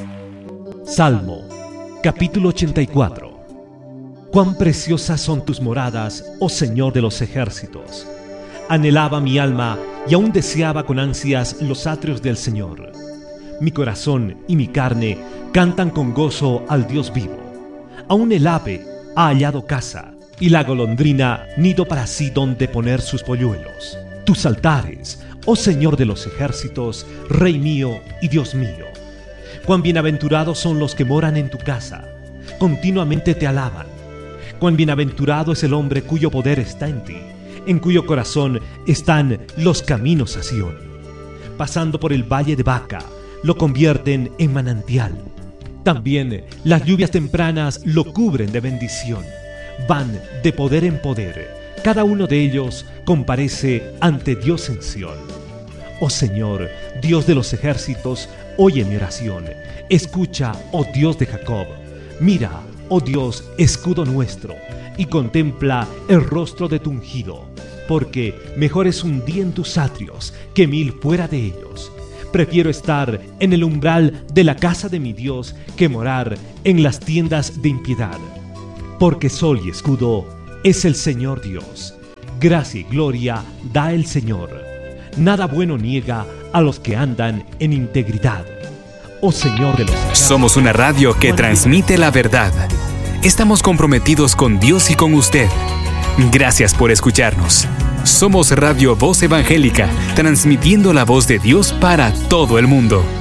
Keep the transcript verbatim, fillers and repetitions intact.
Salmo, capítulo ochenta y cuatro. Cuán preciosas son tus moradas, oh Señor de los ejércitos. Anhelaba mi alma y aún deseaba con ansias los atrios del Señor. Mi corazón y mi carne cantan con gozo al Dios vivo. Aún el ave ha hallado casa, y la golondrina nido para sí donde poner sus polluelos. Tus altares, oh Señor de los ejércitos, Rey mío y Dios mío. Cuán bienaventurados son los que moran en tu casa, continuamente te alaban. Cuán bienaventurado es el hombre cuyo poder está en ti, en cuyo corazón están los caminos a Sión. Pasando por el valle de Baca, lo convierten en manantial. También las lluvias tempranas lo cubren de bendición. Van de poder en poder, cada uno de ellos comparece ante Dios en Sión. Oh Señor, Dios de los ejércitos, oye mi oración. Escucha, oh Dios de Jacob. Mira, oh Dios, escudo nuestro, y contempla el rostro de tu ungido, porque mejor es un día en tus atrios que mil fuera de ellos. Prefiero estar en el umbral de la casa de mi Dios que morar en las tiendas de impiedad. Porque sol y escudo es el Señor Dios. Gracia y gloria da el Señor. Nada bueno niega a los que andan en integridad. Oh Señor de los ejércitos. Somos una radio que transmite la verdad. Estamos comprometidos con Dios y con usted. Gracias por escucharnos. Somos Radio Voz Evangélica, transmitiendo la voz de Dios para todo el mundo.